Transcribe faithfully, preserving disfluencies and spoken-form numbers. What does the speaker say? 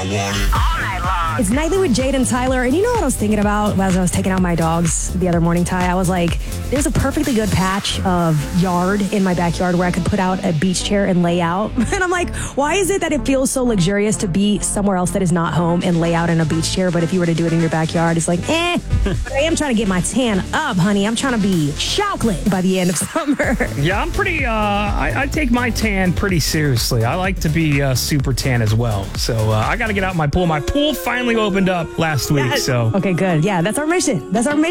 It's Nightly with Jade and Tyler. And you know what I was thinking about as I was taking out my dogs the other morning, Ty? I was like, there's a perfectly good patch of yard in my backyard where I could put out a beach chair and lay out. And I'm like, why is it that it feels so luxurious to be somewhere else that is not home and lay out in a beach chair? But if you were to do it in your backyard, it's like, eh. But I am trying to get my tan up, honey. I'm trying to be chocolate by the end of summer. Yeah, I'm pretty, uh, I, I take my tan pretty seriously. I like to be uh, super tan as well. So uh, I got to get out my pool. My pool finally opened up last week. Yes. So Okay, good. Yeah, that's our mission. That's our mission.